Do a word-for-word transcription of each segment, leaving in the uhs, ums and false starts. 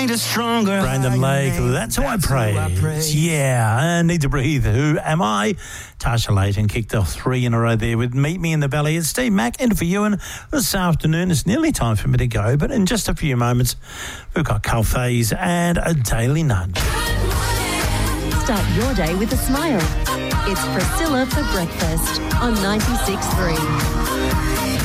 made us stronger. Brandon Lake, that's who I praise. Yeah, and Need to Breathe. Who am I? Tasha Layton kicked off three in a row there with Meet Me in the Valley. It's Steve Mack in for you, and this afternoon it's nearly time for me to go, but in just a few moments we've got Carl Faze and a Daily Nudge. Start your day with a smile. It's Priscilla for breakfast on ninety-six point three.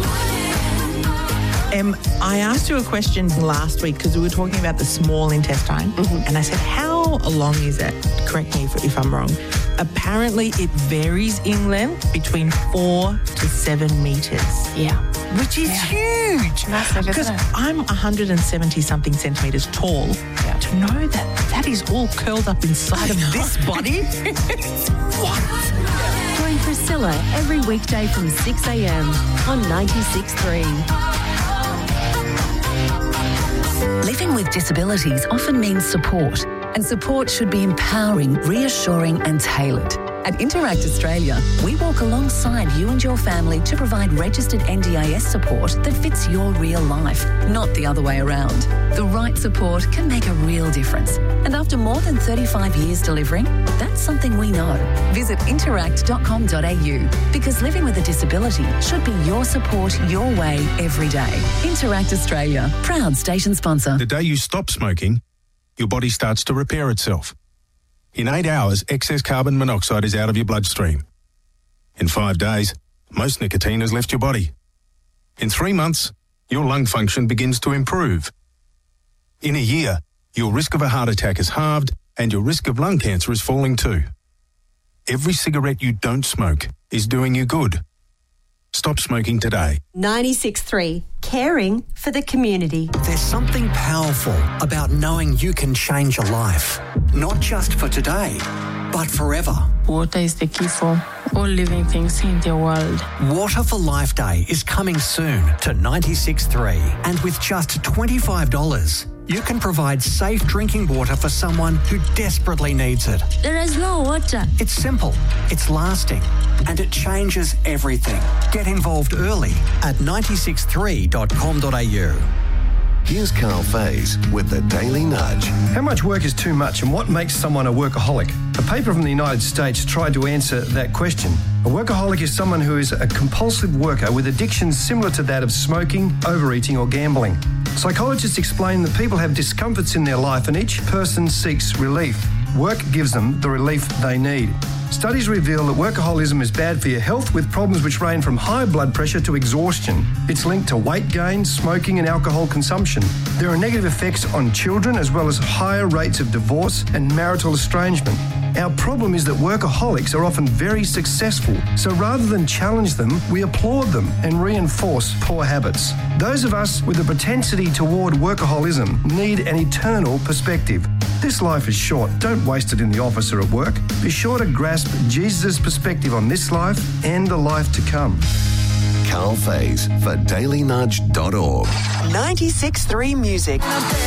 Um, I asked you a question last week because we were talking about the small intestine, mm-hmm. and I said, how long is it? Correct me if, if I'm wrong. Apparently, it varies in length between four to seven metres. Yeah. Which is yeah. huge. Massive, because I'm one hundred seventy something centimetres tall. Yeah. To know that that is all curled up inside of this body. What? Join Priscilla every weekday from six a.m. on ninety-six point three. Living with disabilities often means support, and support should be empowering, reassuring and tailored. At Interact Australia, we walk alongside you and your family to provide registered N D I S support that fits your real life, not the other way around. The right support can make a real difference. And after more than thirty-five years delivering, that's something we know. Visit interact dot com dot a u because living with a disability should be your support your way every day. Interact Australia, proud station sponsor. The day you stop smoking, your body starts to repair itself. In eight hours, excess carbon monoxide is out of your bloodstream. In five days, most nicotine has left your body. In three months, your lung function begins to improve. In a year, your risk of a heart attack is halved and your risk of lung cancer is falling too. Every cigarette you don't smoke is doing you good. Stop smoking today. ninety-six point three, caring for the community. There's something powerful about knowing you can change a life, not just for today, but forever. Water is the key for all living things in the world. Water for Life Day is coming soon to ninety-six point three, and with just twenty-five dollars, you can provide safe drinking water for someone who desperately needs it. There is no water. It's simple, it's lasting, and it changes everything. Get involved early at ninety-six three dot com dot a u. Here's Carl Faze with the Daily Nudge. How much work is too much, and what makes someone a workaholic? A paper from the United States tried to answer that question. A workaholic is someone who is a compulsive worker with addictions similar to that of smoking, overeating or gambling. Psychologists explain that people have discomforts in their life and each person seeks relief. Work gives them the relief they need. Studies reveal that workaholism is bad for your health, with problems which range from high blood pressure to exhaustion. It's linked to weight gain, smoking and alcohol consumption. There are negative effects on children, as well as higher rates of divorce and marital estrangement. Our problem is that workaholics are often very successful, so rather than challenge them, we applaud them and reinforce poor habits. Those of us with a propensity toward workaholism need an eternal perspective. This life is short. Don't waste it in the office or at work. Be sure to grasp Jesus' perspective on this life and the life to come. Carl Faze for daily nudge dot org. ninety-six point three Music.